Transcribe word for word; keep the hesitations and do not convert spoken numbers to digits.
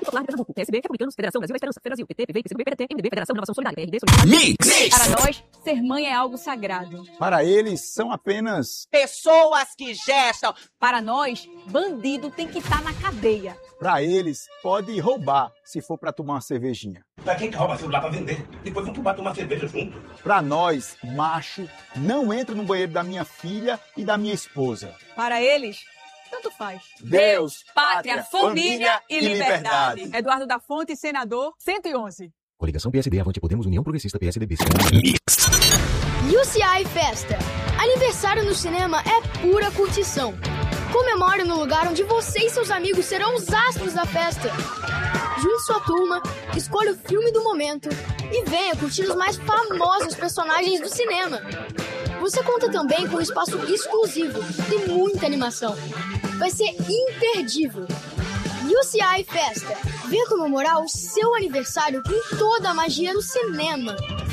Popular de Pernambuco, P S B, Republicanos, Federação Brasil da Esperança, Federação, P T, P V, P C B, P D T, M D B, Federação Renovação Solidária, P R D, Solidariedade. Mix! Para nós, ser mãe é algo sagrado. Para eles, são apenas pessoas que gestam. Para nós, bandido tem que estar na cadeia. Para eles, pode roubar se for para tomar uma cervejinha. Pra quem que rouba celular pra vender? Depois vão pro bar tomar cerveja junto. Para nós, macho, não entra no banheiro da minha filha e da minha esposa. Para eles, tanto faz. Deus, pátria, família e liberdade. liberdade. Eduardo da Fonte, senador, cento e onze. Coligação P S D, Avante Podemos, União Progressista, P S D B. Mix. U C I Festa. Aniversário no cinema é pura curtição. Comemore no lugar onde você e seus amigos serão os astros da festa. Junte sua turma, escolha o filme do momento e venha curtir os mais famosos personagens do cinema. Você conta também com um espaço exclusivo e muita animação. Vai ser imperdível. U C I Festa. Venha comemorar o seu aniversário com toda a magia do cinema.